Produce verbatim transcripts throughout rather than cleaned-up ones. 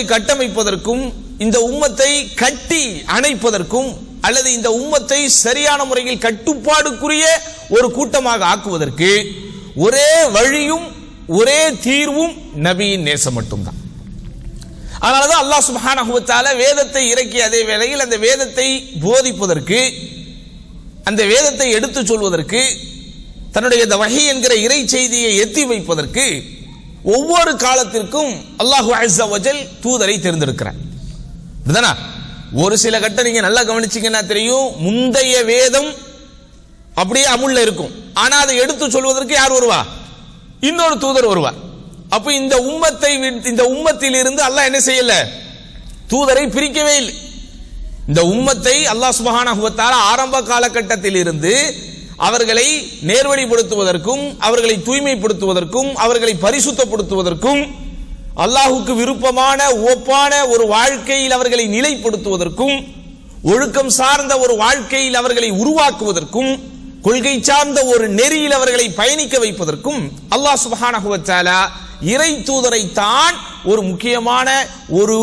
கட்டமைப்பதற்கும் இந்த உம்மத்தை கட்டி அணைப்பதற்கும் அல்லது இந்த உம்மத்தை சரியான முறையில் கட்டுப்பாடுக்குரிய ஒரு கூட்டமாக ஆக்குவதற்கு ஒரே வழியும் ஒரே தீர்வும் நபியின் நேசம் மட்டும்தான். அதனாலதான் அல்லாஹ் சுப்ஹானஹு வ தஆலா வேதத்தை இறக்கிய அதே வேளையில் அந்த வேதத்தை போதிப்பதற்கு, அந்த வேதத்தை எடுத்துச் சொல்வதற்கு, தன்னுடைய இந்த வஹி என்கிற இறை செய்தியை எத்தி வைப்பதற்கு ஒவ்வொரு காலத்திற்கும் அல்லாஹு அஸ்ஸ வஜல் தூதரை தேர்ந்தெடுக்கிறார். ஒரு சில கட்டம் நீங்க நல்லா கவனிச்சீங்கன்னா தெரியும், முந்தைய வேதம் அப்படியே அமுல்ல இருக்கும், ஆனா அதை எடுத்து சொல்வதற்கு யார் வருவா? இன்னொரு தூதர் வருவார். அப்ப இந்த உம்மத்தை இந்த உம்மத்தில் இருந்து அல்லாஹ் என்ன செய்யல? தூதரை பிரிக்கவே இல்லை. இந்த உம்மத்தை அல்லாஹ் சுப்ஹானஹு வ தஆலா ஆரம்ப காலகட்டத்தில் இருந்து அவர்களை நேர்வழிப்படுத்துவதற்கும், அவர்களை தூய்மைப்படுத்துவதற்கும், அவர்களை பரிசுத்தப்படுத்துவதற்கும், அல்லாஹுக்கு விருப்பமான ஒப்பான ஒரு வாழ்க்கையில் அவர்களை நிலைப்படுத்துவதற்கும், ஒழுக்கம் சார்ந்த ஒரு வாழ்க்கையில் அவர்களை உருவாக்குவதற்கும், கொள்கை சார்ந்த ஒரு நெறியில் அவர்களை பயணிக்க வைப்பதற்கும் அல்லாஹ் சுப்ஹானஹு வ தஆலா இறை தூதரை தான் ஒரு முக்கியமான ஒரு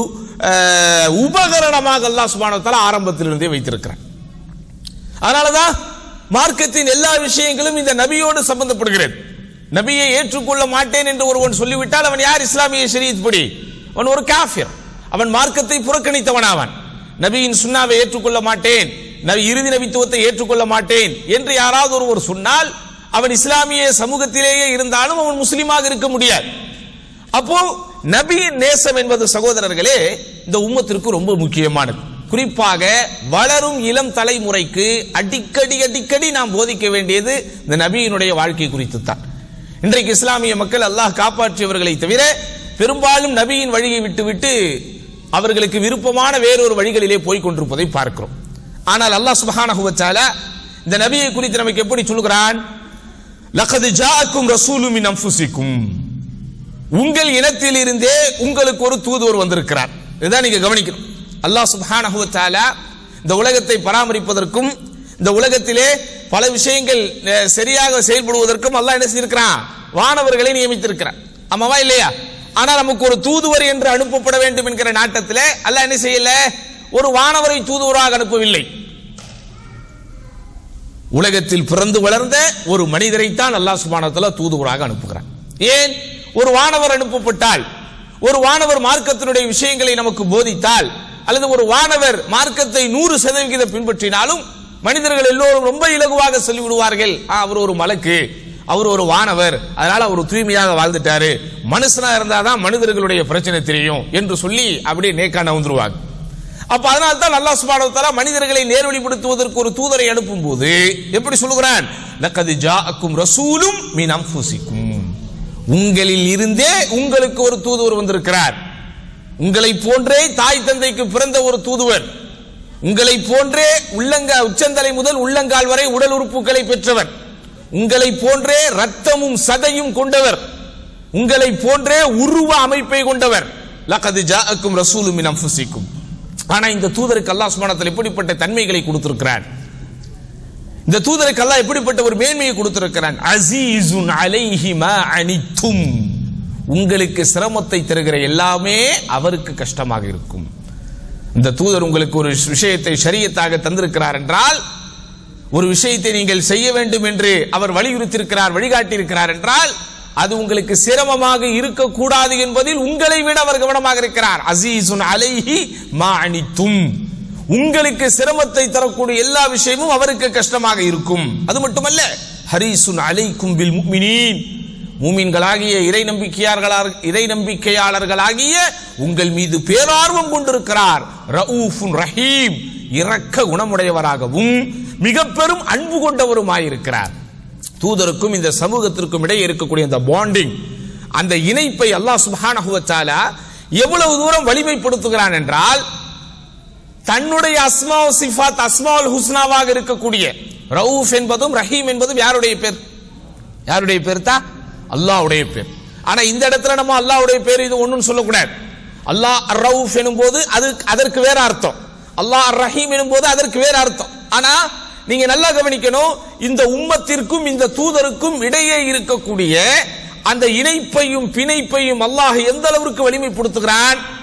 உபகரணமாக அல்லாஹ் சுப்ஹானஹு வ தஆலா ஆரம்பத்திலிருந்தே வைத்திருக்கிறார். அதனாலதான் மார்க்கத்தின் எல்லா விஷயங்களும் இந்த நபியோடு சம்பந்தப்படுகிறது. நபியை ஏற்றுக்கொள்ள மாட்டேன் என்று ஒருவன் சொல்லிவிட்டால் அவன் யார்? இஸ்லாமிய ஷரீஅத் படி அவன் ஒரு காஃபிர், அவன் மார்க்கத்தை புறக்கணித்தவனாவான். நபியின் சுன்னாவை ஏற்றுக்கொள்ள மாட்டேன், நபி இறுதி நபித்துவத்தை ஏற்றுக்கொள்ள மாட்டேன் என்று யாராவது ஒருவர் சொன்னால் அவன் இஸ்லாமிய சமூகத்திலேயே இருந்தாலும் அவன் முஸ்லீமாக இருக்க முடியாது. அப்போ நபியின் நேசம் என்பது சகோதரர்களே இந்த உம்மத்திற்கு ரொம்ப முக்கியமானது. குறிப்பாக வளரும் இளம் தலைமுறைக்கு அடிக்கடி அடிக்கடி நாம் போதிக்க வேண்டியது இந்த நபியினுடைய வாழ்க்கை குறித்து தான். இன்றைக்கு இஸ்லாமிய மக்கள் அல்லாஹ் காப்பாற்றியவர்களை தவிர பெரும்பாலும் நபியின் வழியை விட்டுவிட்டு அவர்களுக்கு விருப்பமான வேறொரு வழிகளிலே போய் கொண்டிருப்பதை பார்க்கிறோம். ஆனால் அல்லாஹ் சுப்ஹானஹு வ தஆலா இந்த நபியை குறித்து நமக்கு எப்படி சொல்கிறான்? லகத் ஜாஅக்கும் ரசூலும் மின் அன்ஃபுசிக்கும், உங்கள் இனத்தில் இருந்தே உங்களுக்கு ஒரு தூதுவர் வந்திருக்கிறார். இதுதான் நீங்க கவனிக்கணும். அல்லாஹ் சுப்ஹானஹு வ தஆலா இந்த உலகத்தை பராமரிப்பதற்கும் இந்த உலகத்திலே பல விஷயங்கள் சரியாக செயல்படுவதற்கும் அல்லாஹ் என்ன செய்திருக்கிறான்? வானவர்களை நியமித்திருக்கிறான். ஆமாவா இல்லையா? ஆனா நமக்கு ஒரு தூதுவர் என்று அனுப்பப்பட வேண்டும் என்கிற நாட்டத்திலே அல்லாஹ் என்ன செய்யல? ஒரு வானவரை தூதுவராக அனுப்பவில்லை. உலகத்தில் பிறந்து வளர்ந்த ஒரு மனிதரைத்தான் அல்லாஹ் சுப்ஹானஹு வ தஆலா தூதுவராக அனுப்புகிறான். ஏன்? ஒரு வானவர் அனுப்பப்பட்டால், ஒரு வானவர் மார்க்கத்தினுடைய விஷயங்களை நமக்கு போதித்தால், அல்லது ஒரு வானவர் மார்க்கத்தை நூறு சதவிகிதம் பின்பற்றினாலும் மனிதர்கள் எல்லோரும் ரொம்ப இலகுவாக சொல்லிவிடுவார்கள், அவர் ஒரு மலக்கு, அவர் ஒரு வானவர், அதனால அவர் தூய்மையாக வாழ்ந்துட்டாரு, மனுஷனா இருந்தாதான் மனிதர்களுடைய பிரச்சனை தெரியும் என்று சொல்லி அப்படியே நேக்கான வந்துருவாங்க. அப்ப அதனால தான் அல்லாஹ் சுப்ஹானஹு வ தஆலா மனிதர்களை நேர்வழிப்படுத்துவதற்கு ஒரு தூதரை அனுப்பும் போது எப்படி சொல்லுகிறான்? லகத் ஜாஅக்கும் ரசூலும் மின் அன்ஃபுசிக்கும், உங்களில் இருந்தே உங்களுக்கு ஒரு தூதுவர் வந்திருக்கிறார். உங்களை போன்றே தாய் தந்தைக்கு பிறந்த ஒரு தூதுவர், உங்களை போன்றே உள்ளங்க உச்சந்தலை முதல் உள்ளங்கால் வரை உடல் உறுப்புகளை பெற்றவர், உங்களை போன்றே ரத்தமும் சதையும் கொண்டவர், உங்களை போன்றே உருவ அமைப்பை கொண்டவர். லகத் ஜாஅக்கும் ரசூலும் மின் அன்ஃபுசிக்கும். ஆனா இந்த தூதருக்கு அல்லாஹ் சுப்ஹானஹு வ தஆலா எப்படிப்பட்ட தன்மைகளை கொடுத்திருக்கிறார்? இந்த தூதருக்கு அல்லாஹ் எப்படிப்பட்ட ஒரு மேன்மையை கொடுத்திருக்கிறான்? அஸீஸுன் அலைஹி மா அனித்தும், உங்களுக்கு சிரமத்தை தருகிற எல்லாமே அவருக்கு கஷ்டமாக இருக்கும். இந்த தூதர் உங்களுக்கு ஒரு விஷயத்தை ஷரியத்தாக தந்திருக்கிறார் என்றால், ஒரு விஷயத்தை நீங்கள் செய்ய வேண்டும் என்று அவர் வலியுறுத்தியிருக்கிறார், வழிகாட்டியிருக்கிறார் என்றால் அது உங்களுக்கு சிரமமாக இருக்கக்கூடாது என்பதில் உங்களை விட அவர் கவனமாக இருக்கிறார். அஸீஸுன் அலைஹி மா அனித்தும், உங்களுக்கு சிரமத்தை தரக்கூடிய எல்லா விஷயமும் அவருக்கு கஷ்டமாக இருக்கும். அது மட்டுமல்ல, ஹரீசுன் அலைக்கும் பில் முஃமினீன், மூமின்களாகிய இறை நம்பிக்கையாளர்களாக இறை நம்பிக்கையாளர்களாகிய உங்கள் மீது பேரார்வம் கொண்டிருக்கிறார். ரഊஃபுன் ரஹீம், இரக்க குணமுடையவராகவும் மிக பெரும் அன்பு கொண்டவருமாயிருக்கிறார். தூதருக்கும் இந்த சமூகத்திற்கும் இடையே இருக்கக்கூடிய அந்த பாண்டிங், அந்த இணைப்பை அல்லாஹ் சுப்ஹானஹு வ தஆலா எவ்வளவு தூரம் வலிமைப்படுத்துகிறான் என்றால், தன்னுடைய அஸ்மா சிஃபாத் அஸ்மாவுல் ஹுஸ்னாவாக இருக்கக்கூடிய ரഊஃப் என்பதும் ரஹீம் என்பதும் யாருடைய பேர்? யாருடைய பேர் தான்? அல்லாஹ்வுடைய பேர். ஆனா இந்த இடத்துல நம்ம அல்லாஹ்வுடைய பேர் இது ஒண்ணும் சொல்லக்கூடாது. அல்லாஹ் அர் ரഊஃப் எனும்போது அது அதற்கு வேற அர்த்தம், அல்லாஹ் அர் ரஹீம் எனும்போது அதற்கு வேற அர்த்தம். ஆனா நீங்க நல்லா கவனிக்கணும், இந்த உம்மத்திற்கும் இந்த தூதருக்கும் இடையே இருக்கக்கூடிய அந்த இணைப்பையும் பிணைப்பையும் அல்லாஹ் எந்த அளவிற்கு வலிமைப்படுத்துகிறான்?